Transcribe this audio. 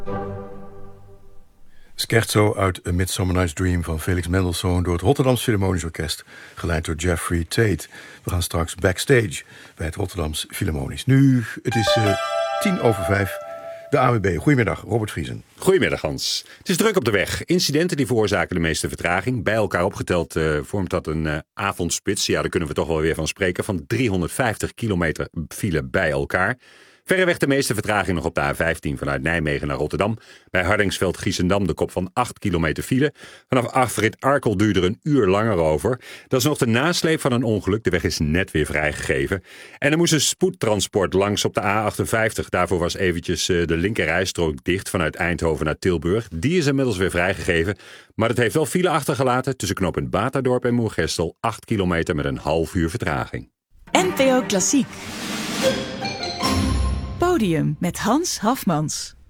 Scherzo uit A Midsummer Night's Dream van Felix Mendelssohn door het Rotterdams Philharmonisch Orkest, geleid door Jeffrey Tate. We gaan straks backstage bij het Rotterdams Philharmonisch. Nu, het is 5:10. De AWB. Goedemiddag, Robert Vriesen. Goedemiddag, Hans. Het is druk op de weg. Incidenten die veroorzaken de meeste vertraging. Bij elkaar opgeteld vormt dat een avondspits. Ja, daar kunnen we toch wel weer van spreken. Van 350 kilometer file bij elkaar. Verreweg de meeste vertraging nog op de A15 vanuit Nijmegen naar Rotterdam. Bij Hardingsveld-Giessendam de kop van 8 kilometer file. Vanaf afrit Arkel duurde er een uur langer over. Dat is nog de nasleep van een ongeluk. De weg is net weer vrijgegeven. En er moest een spoedtransport langs op de A58. Daarvoor was eventjes de linkerrijstrook dicht vanuit Eindhoven naar Tilburg. Die is inmiddels weer vrijgegeven. Maar het heeft wel file achtergelaten tussen knooppunt Baterdorp en Moergestel. 8 kilometer met een half uur vertraging. NPO Klassiek. Podium met Hans Hafmans.